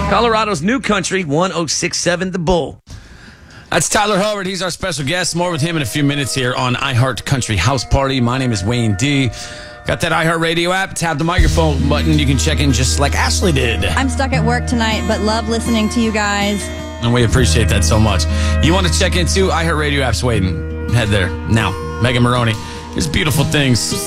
Colorado's new country, 106.7 The Bull. That's Tyler Howard. He's our special guest. More with him in a few minutes here on iHeart Country House Party. My name is Wayne D. Got that iHeart Radio app. Tap the microphone button. You can check in just like Ashley did. I'm stuck at work tonight, but love listening to you guys. And we appreciate that so much. You want to check into iHeart Radio app's waiting. Head there now. Megan Maroney. Here's Beautiful Things.